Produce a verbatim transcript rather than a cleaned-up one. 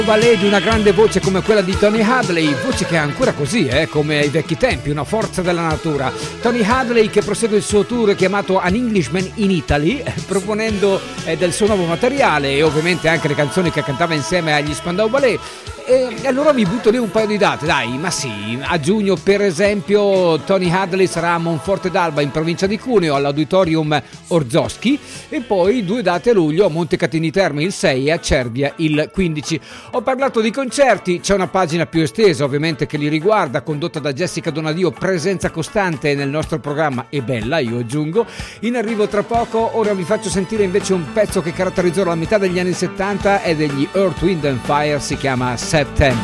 ballet di una grande voce come quella di Tony Hadley, voce che è ancora così, eh, come ai vecchi tempi, una forza della natura. Tony Hadley che prosegue il suo tour chiamato An Englishman in Italy, proponendo eh, del suo nuovo materiale e ovviamente anche le canzoni che cantava insieme agli Spandau Ballet. E allora vi butto lì un paio di date, dai, ma sì, a giugno per esempio Tony Hadley sarà a Monforte d'Alba in provincia di Cuneo all'Auditorium Orzoschi e poi due date a luglio a Montecatini Terme il sei e a Cervia il quindici. Ho parlato di concerti, c'è una pagina più estesa ovviamente che li riguarda, condotta da Jessica Donadio, presenza costante nel nostro programma e bella, io aggiungo. In arrivo tra poco, ora vi faccio sentire invece un pezzo che caratterizzò la metà degli anni settanta e degli Earth, Wind and Fire, si chiama September.